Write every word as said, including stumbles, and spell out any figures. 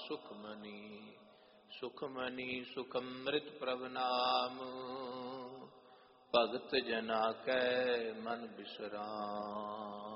सुखमणि सुखमणि सुखमृत प्रभ नाम भगत जना कै मन बिसराम।